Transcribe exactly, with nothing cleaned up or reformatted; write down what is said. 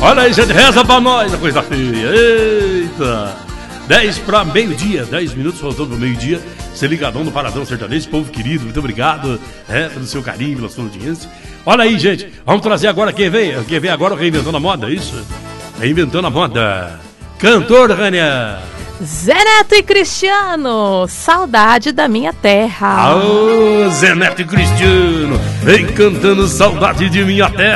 Olha aí, gente, reza pra nós, a coisa feia. Eita! dez para meio-dia, dez minutos faltando pro meio-dia. Você ligadão no Paradão Sertanejo, povo querido, muito obrigado é, pelo seu carinho, pela sua audiência. Olha aí, gente, vamos trazer agora quem vem, quem vem agora reinventando a moda, é isso? Reinventando a moda. Cantor, Rania. Zé Neto e Cristiano, saudade da minha terra. Ô, Zé Neto e Cristiano, vem cantando saudade de minha terra.